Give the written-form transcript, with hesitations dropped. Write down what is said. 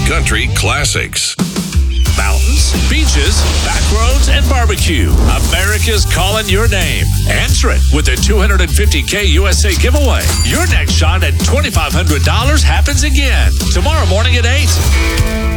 country classics. Mountains, beaches, back roads, and barbecue. America's calling your name. Answer it with the $250K USA giveaway. Your next shot at $2,500 happens again tomorrow morning at 8.